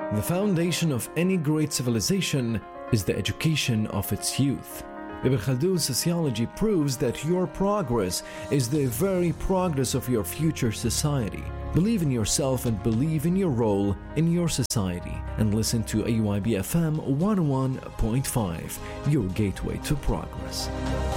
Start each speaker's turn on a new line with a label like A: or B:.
A: The foundation of any great civilization is the education of its youth. Ibn Khaldun's sociology proves that your progress is the very progress of your future society. Believe in yourself and believe in your role in your society. And listen to AYB FM 101.5, your gateway to progress.